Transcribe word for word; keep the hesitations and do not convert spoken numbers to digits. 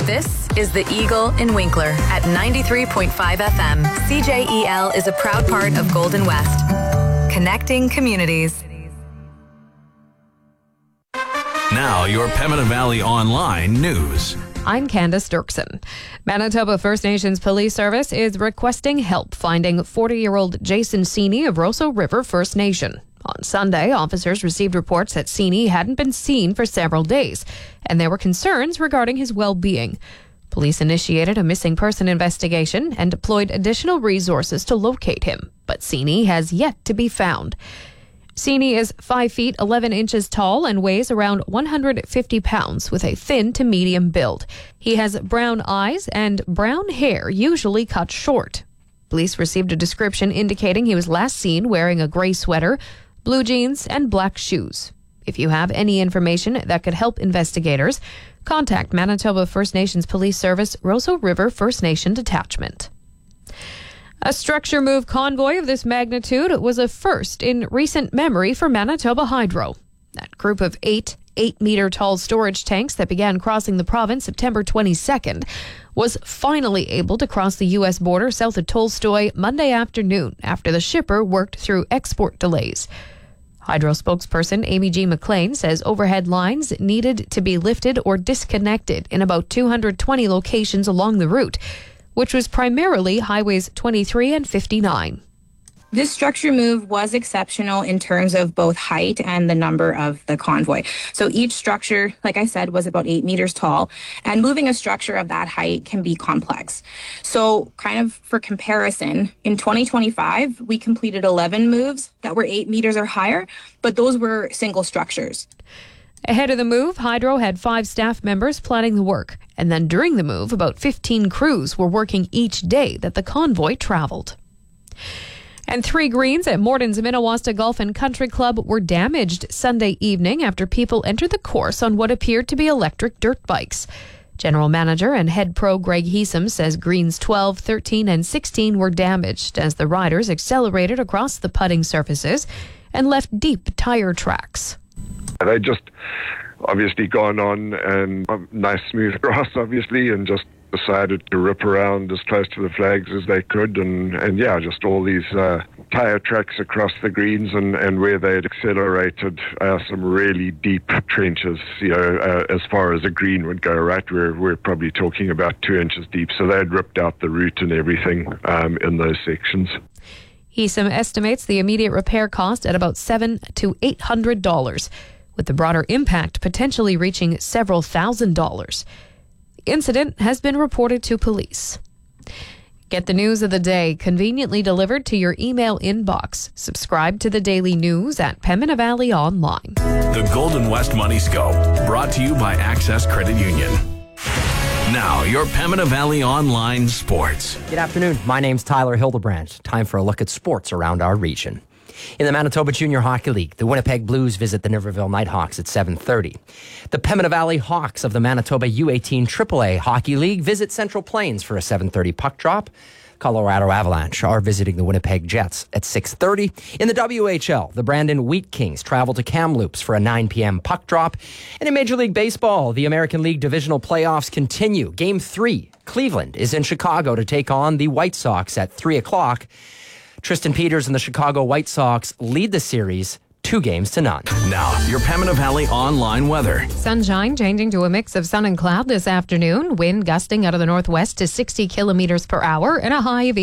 This is The Eagle in Winkler at ninety-three point five F M. C J E L is a proud part of Golden West. Connecting communities. Now, your Pembina Valley Online news. I'm Candace Dirksen. Manitoba First Nations Police Service is requesting help finding forty-year-old Jason Seeney of Roseau River First Nation. On Sunday, officers received reports that Seeney hadn't been seen for several days, and there were concerns regarding his well-being. Police initiated a missing person investigation and deployed additional resources to locate him, but Seeney has yet to be found. Seeney is five feet eleven inches tall and weighs around one hundred fifty pounds with a thin to medium build. He has brown eyes and brown hair, usually cut short. Police received a description indicating he was last seen wearing a gray sweater, blue jeans, and black shoes. If you have any information that could help investigators, contact Manitoba First Nations Police Service, Roseau River First Nation Detachment. A structure move convoy of this magnitude was a first in recent memory for Manitoba Hydro. That group of eight eight-meter-tall storage tanks that began crossing the province September twenty-second was finally able to cross the U S border south of Tolstoy Monday afternoon after the shipper worked through export delays. Hydro spokesperson Amy G. McLean says overhead lines needed to be lifted or disconnected in about two hundred twenty locations along the route, which was primarily highways twenty-three and fifty-nine. This structure move was exceptional in terms of both height and the number of the convoy. So each structure, like I said, was about eight meters tall, and moving a structure of that height can be complex. So kind of for comparison, in twenty twenty-five, we completed eleven moves that were eight meters or higher, but those were single structures. Ahead of the move, Hydro had five staff members planning the work, and then during the move, about fifteen crews were working each day that the convoy traveled. And three greens at Morton's Minnewaska Golf and Country Club were damaged Sunday evening after people entered the course on what appeared to be electric dirt bikes. General Manager and Head Pro Greg Heesum says greens twelve, thirteen, and sixteen were damaged as the riders accelerated across the putting surfaces and left deep tire tracks. They just obviously gone on and um, nice smooth grass, obviously, and just decided to rip around as close to the flags as they could, and, and yeah, just all these uh, tire tracks across the greens, and, and where they had accelerated uh, some really deep trenches, you know, uh, as far as a green would go, right? We're, we're probably talking about two inches deep, so they had ripped out the root and everything um, in those sections. Heesum estimates the immediate repair cost at about seven to eight hundred dollars, with the broader impact potentially reaching several thousand dollars. The incident has been reported to police. Get the news of the day conveniently delivered to your email inbox. Subscribe to the daily news at Pembina Valley Online. The Golden West Money Scope, brought to you by Access Credit Union. Now, your Pembina Valley Online sports. Good afternoon. My name's Tyler Hildebrandt. Time for a look at sports around our region. In the Manitoba Junior Hockey League, the Winnipeg Blues visit the Niverville Nighthawks at seven thirty. The Pembina Valley Hawks of the Manitoba U eighteen triple A Hockey League visit Central Plains for a seven thirty puck drop. Colorado Avalanche are visiting the Winnipeg Jets at six thirty. In the W H L, the Brandon Wheat Kings travel to Kamloops for a nine p.m. puck drop. And in Major League Baseball, the American League Divisional Playoffs continue. Game three, Cleveland is in Chicago to take on the White Sox at three o'clock. Tristan Peters and the Chicago White Sox lead the series two games to none. Now, your Pembina Valley Online weather. Sunshine changing to a mix of sun and cloud this afternoon. Wind gusting out of the northwest to sixty kilometers per hour and a high of